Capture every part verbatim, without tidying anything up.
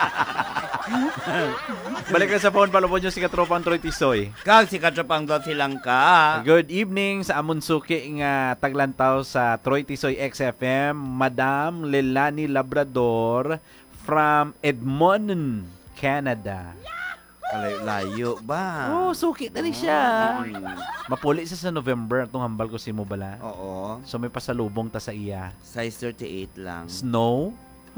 Balik ka sa phone, palubon nyo si Katropang Troy Tisoy. Kag si Katropang Dot silang ka. Good evening sa amon suki nga taglantaw sa Troy Tisoy X F M, Madam Lelani Labrador from Edmonton, Canada. Layo ba? Oh, suki na rin siya. Mm. Mapuli siya sa November, itong hambal ko si mo bala. Oo. So may pasalubong ta sa iya. Size thirty-eight lang. Snow?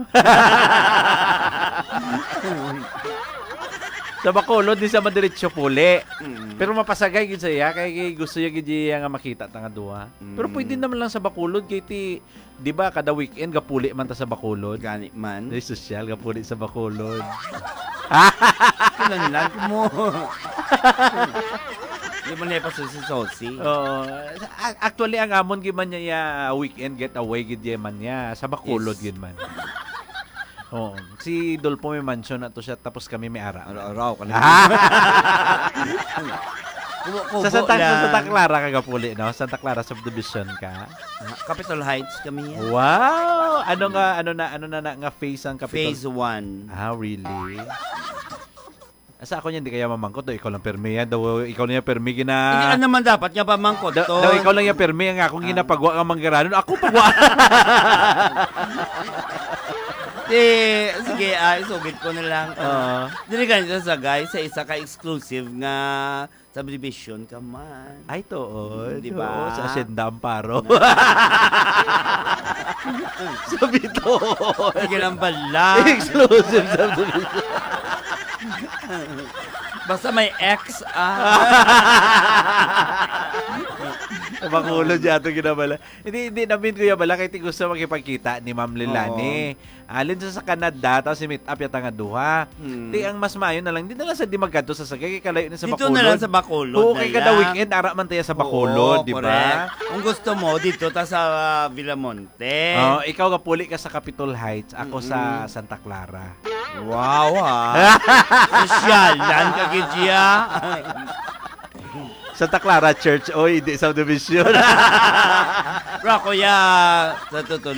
Sa Bacolod, di sa madiretso puli. Mm. Pero mapasagay gid sa iya, kay gusto niya gid nga makita ta nga duha. Mm. Pero pwede naman lang sa Bacolod, kay ti, di ba, kada weekend, gapuli man ta sa Bacolod. Gani man. Di social, gapuli sa Bacolod. Kailan lang mo. Di mo na ipaso si Sosi. Oo. Actually, ang amon gid man niya ya, weekend getaway gid ya man niya. Sa Bacolod Yes. gid man. Oo. Si Dolpo may mansion na to siya, tapos kami may ara. Araw-araw ka na. Sa Santa, sa Santa Clara ka gapuli, no? Santa Clara subdivision ka. Capitol Heights kami yan. Wow! Ano nga, ano na, ano na, na nga phase ang Capitol? Phase one. Ah, really? Sa ako niya, hindi kaya mamangkot. Daw, ikaw lang permi yan. Daw, ikaw lang yung permi gina... Hindi ka naman dapat nga pamangkot Da, to. daw, ikaw lang yung permi. Ang akong ginapagwa ka manggaranon. Ako pagwa. Eh, sige, ah, isugit ko na lang. Oo. Dili ganito sa guys, sa isa ka exclusive nga subdivision ka man. Ay, to. Oh, Di ba? Sa Hacienda Amparo. Sabi to. Sige lang bala. Exclusive subdivision. Basta may X, ah. Makulod niya ito ginabala. Hindi, hindi namin ko yung bala kahit gusto makipagkita ni Ma'am Lilani. Alin sa sa Canada, tapos si meet up yata nga duha. Hmm. Di ang mas mayo na lang, di na lang sa di magkadto sa sagay, kay kalayo na sa Dito Bacolod. na lang sa Bacolod. Oo, na kay lang. kada weekend, ara man tayo sa Bacolod, Oo, di ba? correct. Kung gusto mo, dito ta sa uh, Villamonte. Oh, ikaw kapuli ka sa Capitol Heights, ako Mm-hmm. sa Santa Clara. Wow, ha? Sosyal, yan ka, Gidya. Santa Clara Church, oy, di subdivision. Bro, kuya, sa totoo